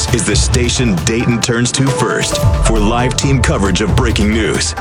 This is the station Dayton turns to first for live team coverage of breaking news.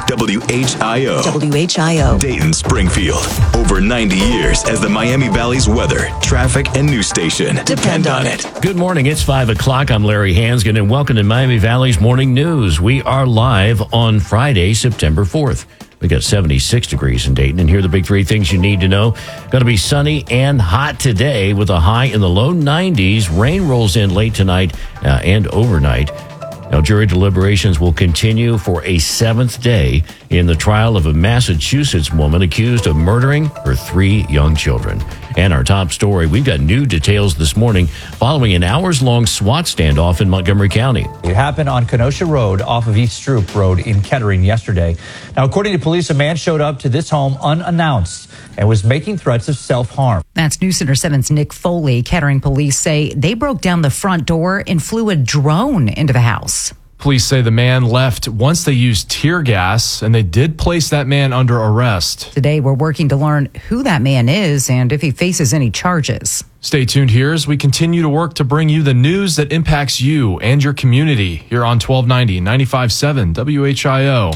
WHIO. WHIO. Dayton, Springfield. Over 90 years as the Miami Valley's weather, traffic, and news station. Depend on it. Good morning. It's 5 o'clock. I'm Larry Hansgen, and welcome to Miami Valley's Morning News. We are live on Friday, September 4th. We got 76 degrees in Dayton, and here are the big three things you need to know. Going to be sunny and hot today with a high in the low 90s. Rain rolls in late tonight and overnight. Now, jury deliberations will continue for a seventh day in the trial of a Massachusetts woman accused of murdering her 3 young children. And our top story, we've got new details this morning following an hours-long SWAT standoff in Montgomery County. It happened on Kenosha Road off of East Stroop Road in Kettering yesterday. Now, according to police, a man showed up to this home unannounced and was making threats of self-harm. That's News Center 7's Nick Foley. Kettering police say they broke down the front door and flew a drone into the house. Police say the man left once they used tear gas, and they did place that man under arrest. Today, we're working to learn who that man is and if he faces any charges. Stay tuned here as we continue to work to bring you the news that impacts you and your community here on 1290, 95.7 WHIO.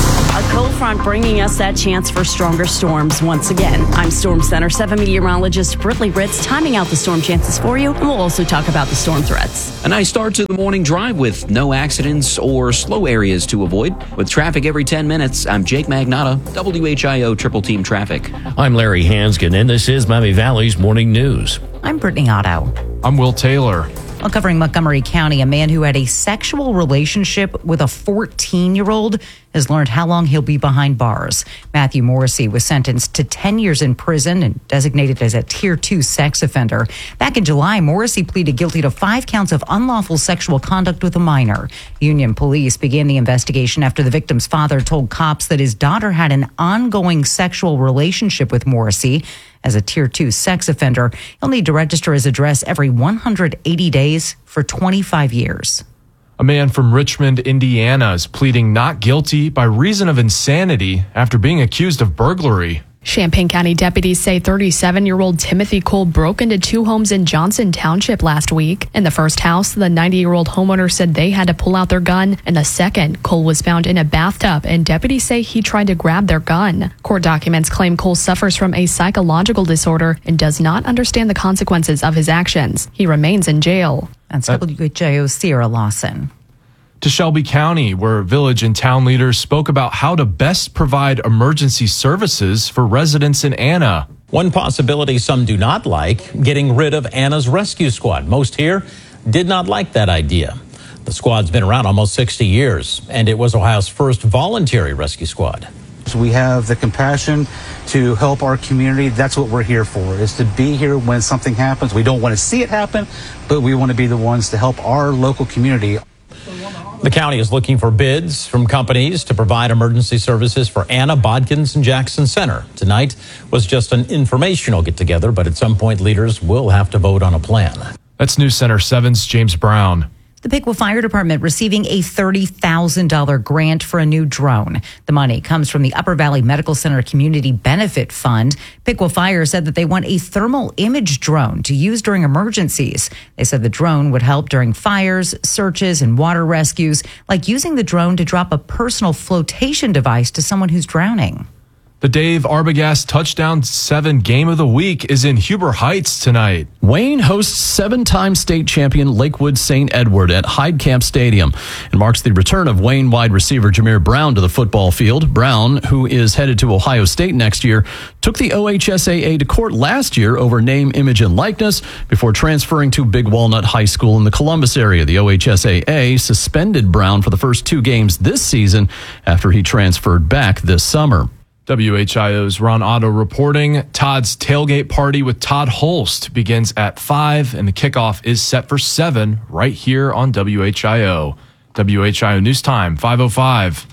A cold front bringing us that chance for stronger storms once again. I'm Storm Center 7 meteorologist Britley Ritz, timing out the storm chances for you, and we'll also talk about the storm threats. A nice start to the morning drive with no accidents or slow areas to avoid. With traffic every 10 minutes, I'm Jake Magnotta, WHIO Triple Team Traffic. I'm Larry Hansgen, and this is Miami Valley's Morning News. I'm Brittany Otto. I'm Will Taylor. Well, covering Montgomery County, a man who had a sexual relationship with a 14-year-old has learned how long he'll be behind bars. Matthew Morrissey was sentenced to 10 years in prison and designated as a Tier 2 sex offender. Back in July, Morrissey pleaded guilty to 5 counts of unlawful sexual conduct with a minor. Union police began the investigation after the victim's father told cops that his daughter had an ongoing sexual relationship with Morrissey. As a Tier 2 sex offender, he'll need to register his address every 180 days for 25 years. A man from Richmond, Indiana is pleading not guilty by reason of insanity after being accused of burglary. Champaign County deputies say 37-year-old Timothy Cole broke into 2 homes in Johnson Township last week. In the first house, the 90-year-old homeowner said they had to pull out their gun. In the second, Cole was found in a bathtub, and deputies say he tried to grab their gun. Court documents claim Cole suffers from a psychological disorder and does not understand the consequences of his actions. He remains in jail. That's WHIO's Sierra Lawson. To Shelby County, where village and town leaders spoke about how to best provide emergency services for residents in Anna. One possibility some do not like, getting rid of Anna's rescue squad. Most here did not like that idea. The squad's been around almost 60 years, and it was Ohio's first voluntary rescue squad. We have the compassion to help our community. That's what we're here for, is to be here when something happens. We don't want to see it happen, but we want to be the ones to help our local community. The county is looking for bids from companies to provide emergency services for Anna, Bodkins, and Jackson Center. Tonight was just an informational get-together, but at some point, leaders will have to vote on a plan. That's News Center 7's James Brown. The Piqua Fire Department receiving a $30,000 grant for a new drone. The money comes from the Upper Valley Medical Center Community Benefit Fund. Piqua Fire said that they want a thermal image drone to use during emergencies. They said the drone would help during fires, searches, and water rescues, like using the drone to drop a personal flotation device to someone who's drowning. The Dave Arbogast Touchdown 7 Game of the Week is in Huber Heights tonight. Wayne hosts 7-time state champion Lakewood St. Edward at Heidkamp Stadium and marks the return of Wayne wide receiver Jameer Brown to the football field. Brown, who is headed to Ohio State next year, took the OHSAA to court last year over name, image, and likeness before transferring to Big Walnut High School in the Columbus area. The OHSAA suspended Brown for the first 2 games this season after he transferred back this summer. WHIO's Ron Otto reporting. Todd's Tailgate Party with Todd Holst begins at 5, and the kickoff is set for 7 right here on WHIO. WHIO News Time, 5:05.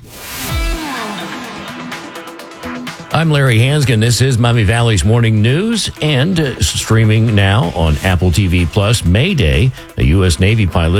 I'm Larry Hansgen. This is Miami Valley's Morning News, and streaming now on Apple TV Plus. Mayday, a U.S. Navy pilot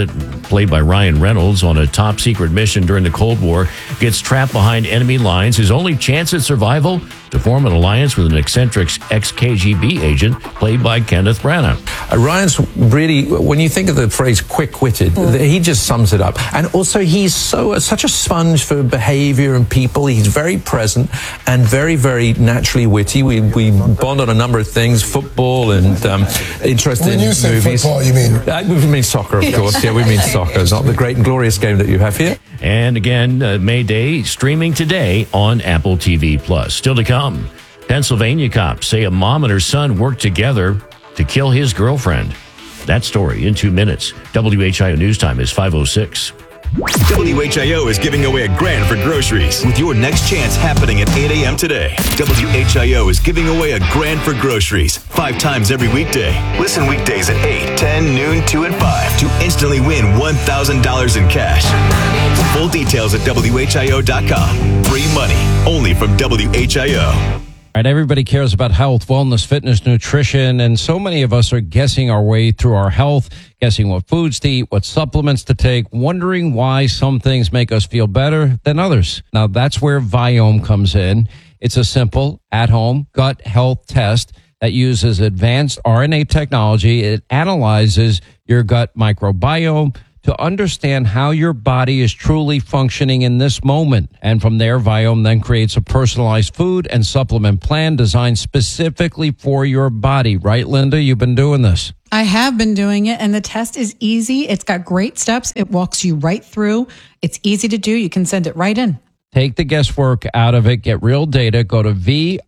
played by Ryan Reynolds, on a top secret mission during the Cold War, gets trapped behind enemy lines. His only chance at survival, to form an alliance with an eccentric ex-KGB agent played by Kenneth Branagh. Ryan's really, when you think of the phrase quick-witted, he just sums it up. And also, he's such a sponge for behavior and people. He's very present and very, very naturally witty. We bond on a number of things, football and interested in movies. When you say football, you mean? We mean soccer, of course. Yeah, we mean soccer. It's not the great and glorious game that you have here. And again, May Day, streaming today on Apple TV+. Still to come, Pennsylvania cops say a mom and her son worked together to kill his girlfriend. That story in 2 minutes. WHIO News Time is 5:06. WHIO is giving away $1,000 for groceries with your next chance happening at 8 a.m. today. WHIO is giving away $1,000 for groceries 5 times every weekday. Listen weekdays at 8, 10, noon, 2, and 5 to instantly win $1,000 in cash. Full details at WHIO.com. Free money only from WHIO. All right, everybody cares about health, wellness, fitness, nutrition, and so many of us are guessing our way through our health, guessing what foods to eat, what supplements to take, wondering why some things make us feel better than others. Now, that's where Viome comes in. It's a simple, at-home gut health test that uses advanced RNA technology. It analyzes your gut microbiome to understand how your body is truly functioning in this moment. And from there, Viome then creates a personalized food and supplement plan designed specifically for your body. Right, Linda? You've been doing this. I have been doing it, and the test is easy. It's got great steps. It walks you right through. It's easy to do. You can send it right in. Take the guesswork out of it. Get real data. Go to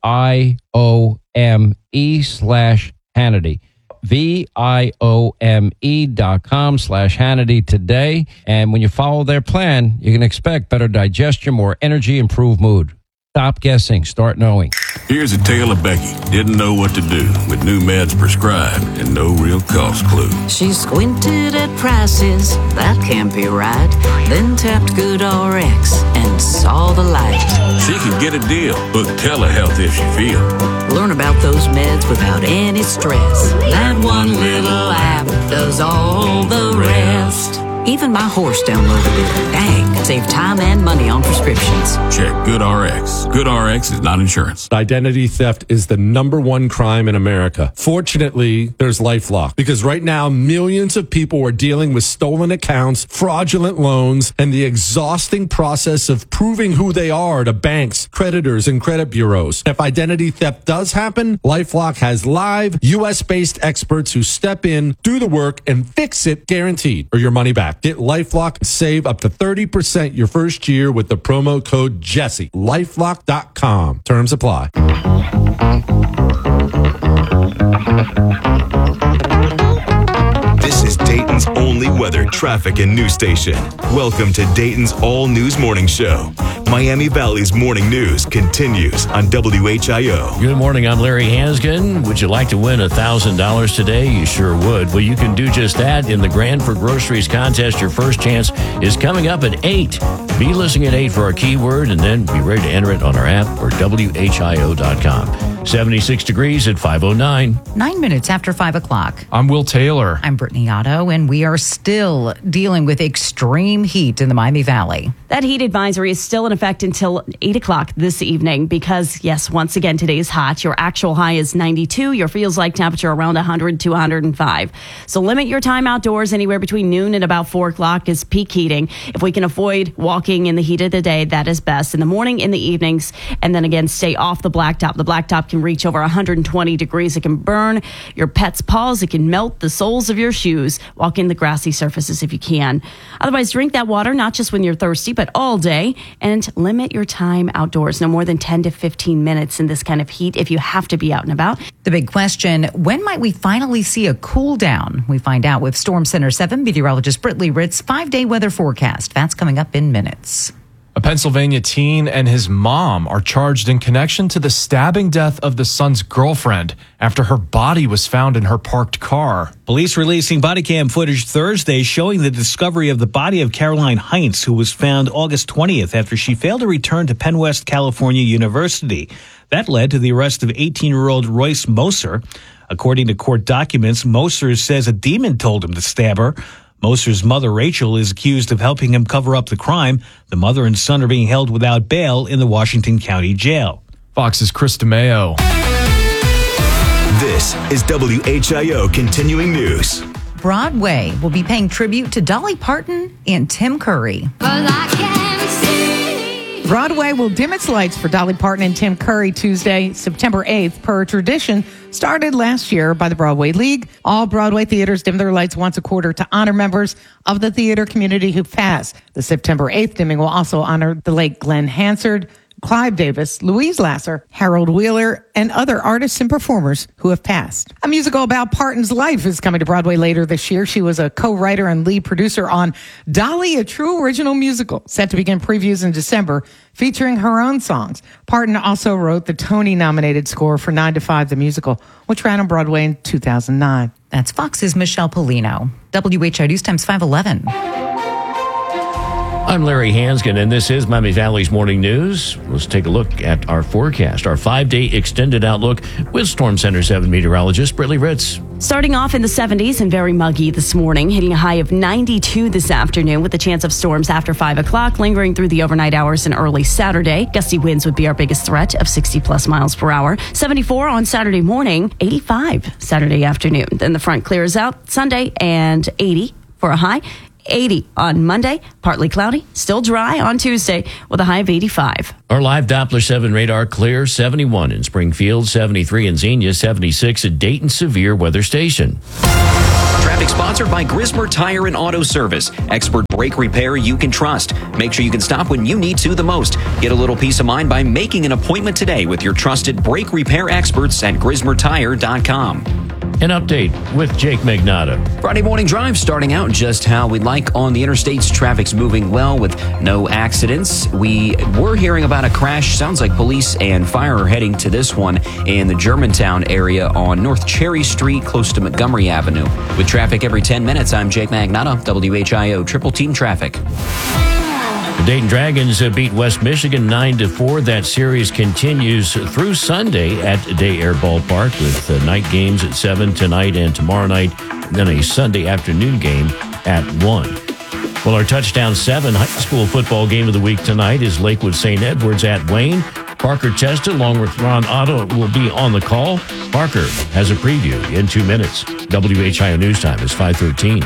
VIOME/Hannity. VIOME.com/Hannity today. And when you follow their plan, you can expect better digestion, more energy, improved mood. Stop guessing. Start knowing. Here's a tale of Becky. Didn't know what to do with new meds prescribed and no real cost clue. She squinted at prices, that can't be right. Then tapped GoodRx and saw the light. She could get a deal. Book telehealth if she feel. Learn about those meds without any stress. That one little app does all the rest. Even my horse downloaded it. Dang, save time and money on prescriptions. Check GoodRx. GoodRx is not insurance. Identity theft is the #1 crime in America. Fortunately, there's LifeLock, because right now millions of people are dealing with stolen accounts, fraudulent loans, and the exhausting process of proving who they are to banks, creditors, and credit bureaus. If identity theft does happen, LifeLock has live US-based experts who step in, do the work, and fix it, guaranteed, or your money back. Get LifeLock and save up to 30% your first year with the promo code Jesse. LifeLock.com. Terms apply. This is Dayton's only weather, traffic, and news station. Welcome to Dayton's All News Morning Show. Miami Valley's morning news continues on WHIO. Good morning, I'm Larry Hansgen. Would you like to win $1,000 today? You sure would. Well, you can do just that in the Grand for Groceries contest. Your first chance is coming up at 8. Be listening at 8 for our keyword, and then be ready to enter it on our app or WHIO.com. 76 degrees at 5:09. 9 minutes after 5 o'clock. I'm Will Taylor. I'm Brittany Otto, and we are still dealing with extreme heat in the Miami Valley. That heat advisory is still in effect until 8 o'clock this evening because, yes, once again, today's hot. Your actual high is 92. Your feels like temperature around 100 to 105. So limit your time outdoors. Anywhere between noon and about 4 o'clock is peak heating. If we can avoid walking in the heat of the day, that is best. In the morning, in the evenings, and then again, stay off the blacktop. The blacktop can reach over 120 degrees. It can burn your pet's paws. It can melt the soles of your shoes. Walk in the grassy surfaces if you can. Otherwise, drink that water, not just when you're thirsty, but all day. And limit your time outdoors. No more than 10 to 15 minutes in this kind of heat if you have to be out and about. The big question, when might we finally see a cool down? We find out with Storm Center 7 meteorologist Brittany Ritz' 5-day weather forecast. That's coming up in minutes. A Pennsylvania teen and his mom are charged in connection to the stabbing death of the son's girlfriend after her body was found in her parked car. Police releasing body cam footage Thursday showing the discovery of the body of Caroline Heinz, who was found August 20th after she failed to return to Penn West California University. That led to the arrest of 18-year-old Royce Moser. According to court documents, Moser says a demon told him to stab her. Moser's mother, Rachel, is accused of helping him cover up the crime. The mother and son are being held without bail in the Washington County Jail. Fox's Chris DeMeo. This is WHIO Continuing News. Broadway will be paying tribute to Dolly Parton and Tim Curry. Broadway will dim its lights for Dolly Parton and Tim Curry Tuesday, September 8th, per tradition started last year by the Broadway League. All Broadway theaters dim their lights once a quarter to honor members of the theater community who passed. The September 8th dimming will also honor the late Glenn Hansard, Clive Davis, Louise Lasser, Harold Wheeler, and other artists and performers who have passed. A musical about Parton's life is coming to Broadway later this year. She was a co-writer and lead producer on Dolly, a true original musical, set to begin previews in December, featuring her own songs. Parton also wrote the Tony-nominated score for 9 to 5, the musical, which ran on Broadway in 2009. That's Fox's Michelle Polino. WHIO News Times 511. I'm Larry Hansgen, and this is Miami Valley's Morning News. Let's take a look at our forecast, our 5-day extended outlook with Storm Center 7 meteorologist Brittany Ritz. Starting off in the 70s and very muggy this morning, hitting a high of 92 this afternoon with the chance of storms after 5 o'clock, lingering through the overnight hours and early Saturday. Gusty winds would be our biggest threat of 60-plus miles per hour. 74 on Saturday morning, 85 Saturday afternoon. Then the front clears out Sunday and 80 for a high. 80 on Monday, partly cloudy, still dry on Tuesday with a high of 85. Our live Doppler 7 radar clear, 71 in Springfield, 73 in Xenia, 76 at Dayton Severe Weather Station. Traffic sponsored by Grismer Tire and Auto Service. Expert brake repair you can trust. Make sure you can stop when you need to the most. Get a little peace of mind by making an appointment today with your trusted brake repair experts at GrismerTire.com. An update with Jake Magnotta. Friday morning drive starting out just how we'd like on the interstates. Traffic's moving well with no accidents. We were hearing about a crash. Sounds like police and fire are heading to this one in the Germantown area on North Cherry Street, close to Montgomery Avenue. With traffic every 10 minutes, I'm Jake Magnotta, WHIO Triple Team Traffic. The Dayton Dragons beat West Michigan 9-4. That series continues through Sunday at Day Air Ballpark with night games at 7 tonight and tomorrow night, then a Sunday afternoon game at 1. Well, our Touchdown 7 high school football game of the week tonight is Lakewood St. Edwards at Wayne. Parker Testa, along with Ron Otto, will be on the call. Parker has a preview in 2 minutes. WHIO News Time is 5:13.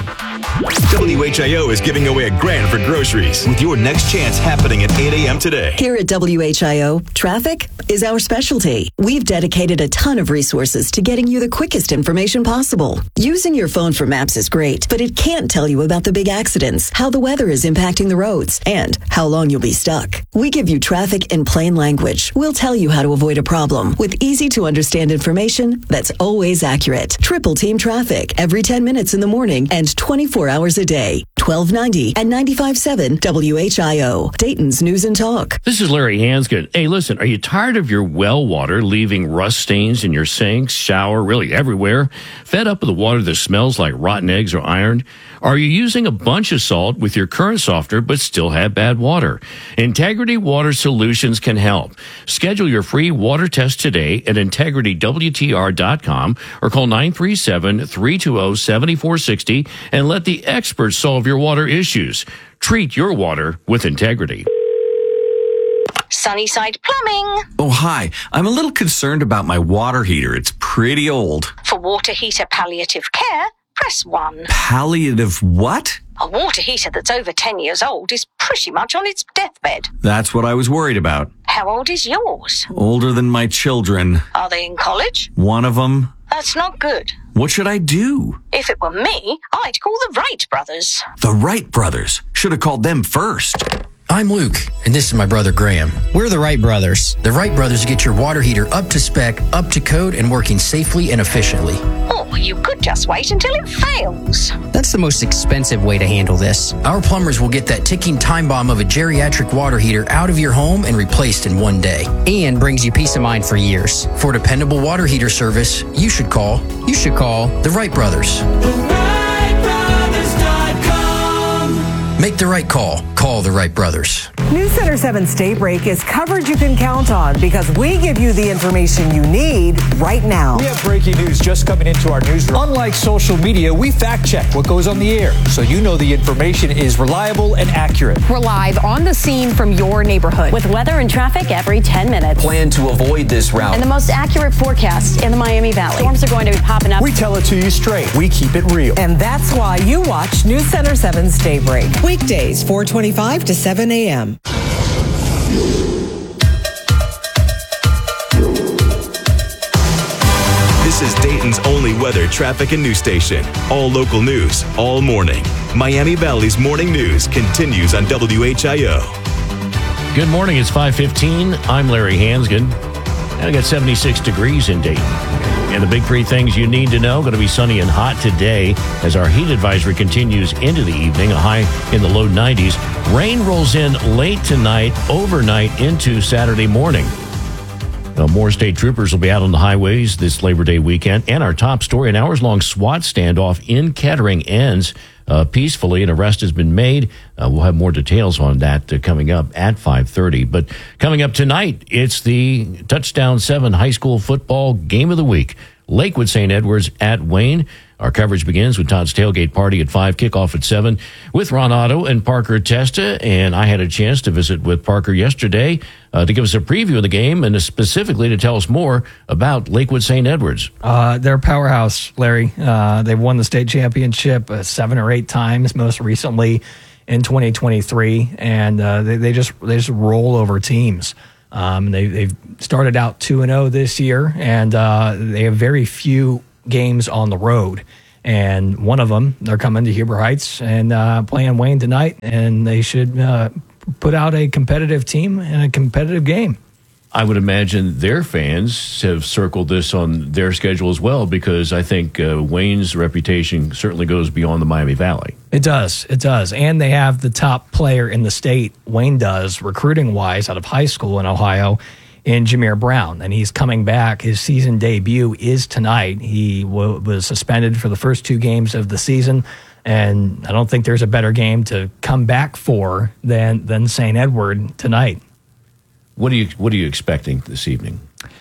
WHIO is giving away $1,000 for groceries with your next chance happening at 8 a.m. today. Here at WHIO, traffic is our specialty. We've dedicated a ton of resources to getting you the quickest information possible. Using your phone for maps is great, but it can't tell you about the big accidents, how the weather is impacting the roads, and how long you'll be stuck. We give you traffic in plain language. We'll tell you how to avoid a problem with easy-to-understand information that's always accurate. Triple Team Traffic every 10 minutes in the morning and 24 hours a day. 1290 and 95.7 WHIO, Dayton's News and Talk. This is Larry Hansgen. Hey, listen, are you tired of your well water leaving rust stains in your sinks, shower, really everywhere? Fed up with the water that smells like rotten eggs or iron? Are you using a bunch of salt with your current softener but still have bad water? Integrity Water Solutions can help. Schedule your free water test today at integritywtr.com or call 937-320-7460 and let the experts solve your water issues. Treat your water with integrity. Sunnyside Plumbing. Oh, hi. I'm a little concerned about my water heater. It's pretty old. For water heater palliative care, press 1. Palliative what? A water heater that's over 10 years old is pretty much on its deathbed. That's what I was worried about. How old is yours? Older than my children. Are they in college? One of them. That's not good. What should I do? If it were me, I'd call the Wright brothers. The Wright brothers. Should have called them first. I'm Luke, and this is my brother Graham. We're the Wright brothers. The Wright brothers get your water heater up to spec, up to code, and working safely and efficiently. Or you could just wait until it fails. That's the most expensive way to handle this. Our plumbers will get that ticking time bomb of a geriatric water heater out of your home and replaced in 1 day. And brings you peace of mind for years. For dependable water heater service, you should call the Wright brothers. TheWrightBrothers.com. Make Make the right call. Call the Wright brothers. News Center 7's Daybreak is coverage you can count on because we give you the information you need right now. We have breaking news just coming into our newsroom. Unlike social media, we fact check what goes on the air so you know the information is reliable and accurate. We're live on the scene from your neighborhood with weather and traffic every 10 minutes. Plan to avoid this route. And the most accurate forecast in the Miami Valley. Storms are going to be popping up. We tell it to you straight. We keep it real. And that's why you watch News Center 7's Daybreak. Weekdays, 4:25 to 7 a.m. This is Dayton's only weather, traffic, and news station. All local news, all morning. Miami Valley's morning news continues on WHIO. Good morning. It's 5:15. I'm Larry Hansgen. And I got 76 degrees in Dayton. And the big three things you need to know, going to be sunny and hot today as our heat advisory continues into the evening, a high in the low 90s. Rain rolls in late tonight, overnight into Saturday morning. Now, more state troopers will be out on the highways this Labor Day weekend. And our top story, an hours-long SWAT standoff in Kettering ends peacefully. An arrest has been made. We'll have more details on that coming up at 5:30. But coming up tonight, it's the Touchdown 7 high school football game of the week. Lakewood St. Edwards at Wayne. Our coverage begins with Todd's Tailgate Party at 5, kickoff at 7 with Ron Otto and Parker Testa. And I had a chance to visit with Parker yesterday to give us a preview of the game and specifically to tell us more about Lakewood St. Edwards. They're a powerhouse, Larry. They've won the state championship 7 or 8 times, most recently in 2023. And they just roll over teams. They've started out 2-0 this year, and they have very few games on the road. And one of them, they're coming to Huber Heights and playing Wayne tonight, and they should put out a competitive team and a competitive game. I would imagine their fans have circled this on their schedule as well, because I think Wayne's reputation certainly goes beyond the Miami Valley. It does. And they have the top player in the state, Wayne does, recruiting-wise, out of high school in Ohio, in Jameer Brown. And he's coming back. His season debut is tonight. He was suspended for the first 2 games of the season, and I don't think there's a better game to come back for than St. Edward tonight. What are you expecting this evening?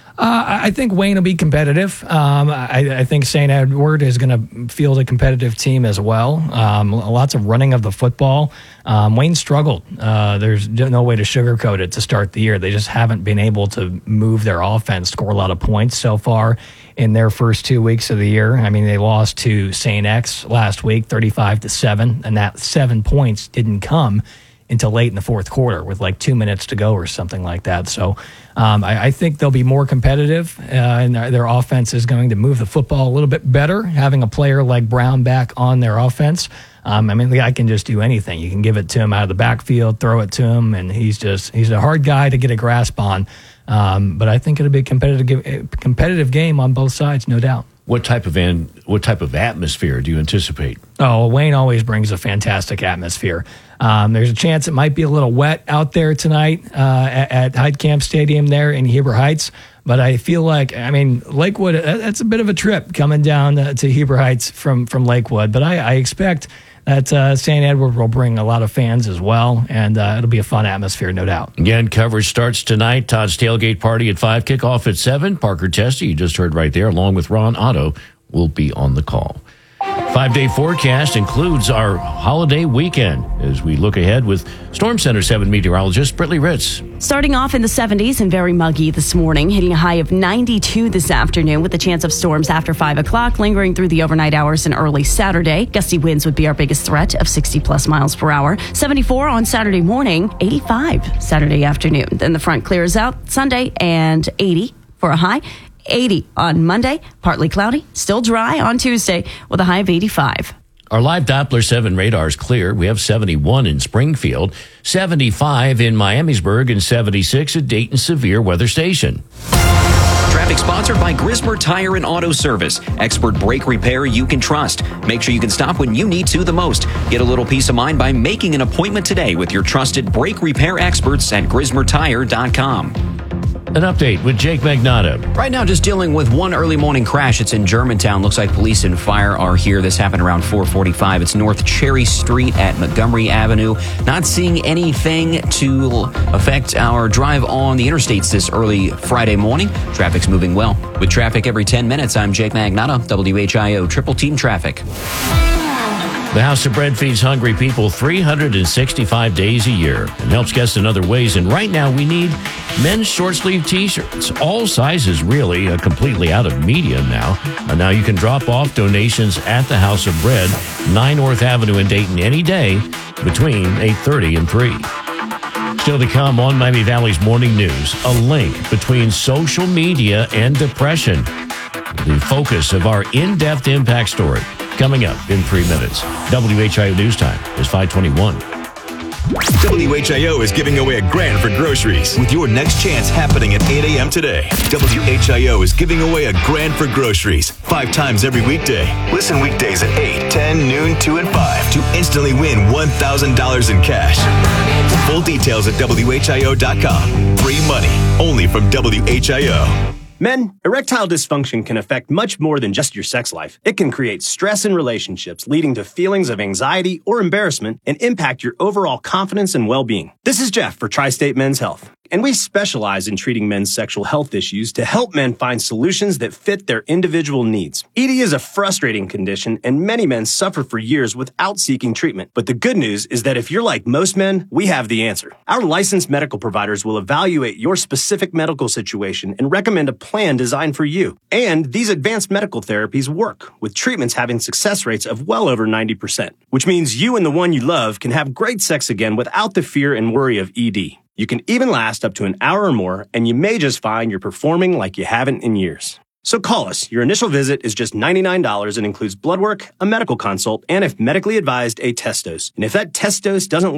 I think Wayne will be competitive. I think St. Edward is going to field a competitive team as well. Lots of running of the football. Wayne struggled. There's no way to sugarcoat it to start the year. They just haven't been able to move their offense, score a lot of points so far in their first 2 weeks of the year. I mean, they lost to St. X last week, 35-7, and that 7 points didn't come until late in the fourth quarter with like 2 minutes to go or something like that. So I think they'll be more competitive, and their offense is going to move the football a little bit better, having a player like Brown back on their offense. I mean, the guy can just do anything. You can give it to him out of the backfield, throw it to him, and he's a hard guy to get a grasp on. But I think it'll be a competitive game on both sides, no doubt. What type of atmosphere do you anticipate? Oh, Wayne always brings a fantastic atmosphere. There's a chance it might be a little wet out there tonight at Heidkamp Stadium there in Huber Heights. But I feel like, I mean, Lakewood, that's a bit of a trip coming down to Huber Heights from Lakewood. But I expect that St. Edward will bring a lot of fans as well, and it'll be a fun atmosphere, no doubt. Again, coverage starts tonight. Todd's Tailgate Party at 5, kickoff at 7. Parker Testa, you just heard right there, along with Ron Otto, will be on the call. 5-day forecast includes our holiday weekend as we look ahead with Storm Center 7 meteorologist Brittany Ritz. Starting off in the 70s and very muggy this morning, hitting a high of 92 this afternoon with a chance of storms after 5 o'clock, lingering through the overnight hours and early Saturday. Gusty winds would be our biggest threat of 60-plus miles per hour. 74 on Saturday morning, 85 Saturday afternoon. Then the front clears out Sunday and 80 for a high. 80 on Monday, partly cloudy, still dry on Tuesday with a high of 85. Our live Doppler 7 radar is clear. We have 71 in Springfield, 75 in Miamisburg, and 76 at Dayton Severe Weather Station. Traffic sponsored by Grismer Tire and Auto Service. Expert brake repair you can trust. Make sure you can stop when you need to the most. Get a little peace of mind by making an appointment today with your trusted brake repair experts at GrismerTire.com. An update with Jake Magnotta. Right now, just dealing with one early morning crash. It's in Germantown. Looks like police and fire are here. This happened around 4:45. It's North Cherry Street at Montgomery Avenue. Not seeing anything to affect our drive on the interstates this early Friday morning. Traffic's moving well. With traffic every 10 minutes, I'm Jake Magnotta, WHIO Triple Team Traffic. The House of Bread feeds hungry people 365 days a year and helps guests in other ways. And right now, we need men's short-sleeve T-shirts, all sizes really, completely out of medium now. Now you can drop off donations at the House of Bread, 9 North Avenue in Dayton, any day between 8:30 and 3. Still to come on Miami Valley's Morning News, a link between social media and depression. The focus of our in-depth impact story. Coming up in 3 minutes. WHIO News Time is 5:21. WHIO is giving away $1,000 for groceries with your next chance happening at 8 a.m. today. WHIO is giving away $1,000 for groceries 5 times every weekday. Listen weekdays at 8, 10, noon, 2, and 5 to instantly win $1,000 in cash. Full details at WHIO.com. Free money only from WHIO. Men, erectile dysfunction can affect much more than just your sex life. It can create stress in relationships, leading to feelings of anxiety or embarrassment, and impact your overall confidence and well-being. This is Jeff for Tri-State Men's Health, and we specialize in treating men's sexual health issues to help men find solutions that fit their individual needs. ED is a frustrating condition, and many men suffer for years without seeking treatment. But the good news is that if you're like most men, we have the answer. Our licensed medical providers will evaluate your specific medical situation and recommend a plan designed for you. And these advanced medical therapies work, with treatments having success rates of well over 90%, which means you and the one you love can have great sex again without the fear and worry of ED. You can even last up to an hour or more, and you may just find you're performing like you haven't in years. So call us. Your initial visit is just $99 and includes blood work, a medical consult, and if medically advised, a test dose. And if that test dose doesn't